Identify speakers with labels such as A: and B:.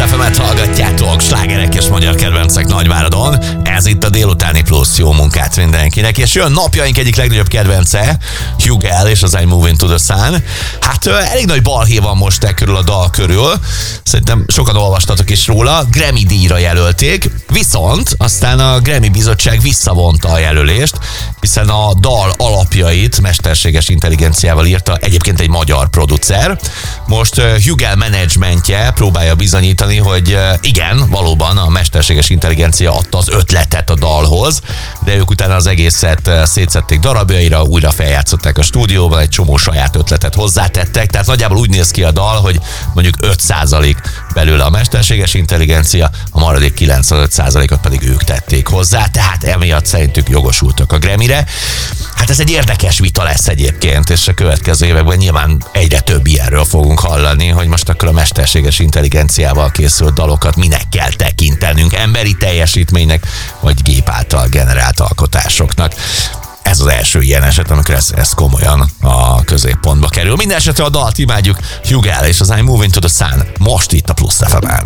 A: FM-et hallgatjátok, slágerek és magyar kedvencek Nagyváradon. Ez itt a délutáni plusz, jó munkát mindenkinek. És jön napjaink egyik legnagyobb kedvence, Hugel és az I'm Moving to the Sun. Hát elég nagy balhé van most körül a dal körül. Szerintem sokan olvastatok is róla. Grammy díjra jelölték, viszont aztán a Grammy bizottság visszavonta a jelölést, hiszen a dal alapjait mesterséges intelligenciával írta egyébként egy magyar producer. Most Hugel menedzsmentje próbálja bizonyítani, hogy igen, valóban a mesterséges intelligencia adta az ötletet a dalhoz, de ők utána az egészet szétszették darabjaira, újra feljátszották a stúdióban, egy csomó saját ötletet hozzátettek, tehát nagyjából úgy néz ki a dal, hogy mondjuk 5% belőle a mesterséges intelligencia, a maradék 95%-ot pedig ők tették hozzá, tehát emiatt szerintük jogosultak a Grammyre. Hát ez egy érdekes vita lesz egyébként, és a következő években nyilván egyre több ilyenről fogunk hallani, hogy most akkor a mesterséges intelligenciával készült dalokat minek kell tekintenünk, emberi teljesítménynek, vagy gép által generált alkotásoknak. Ez az első ilyen eset, amikor ez komolyan a középpontba kerül. Minden esetre a dalt imádjuk, Hugel és az I'm Moving to the Sun, most itt a Plusz FM-en.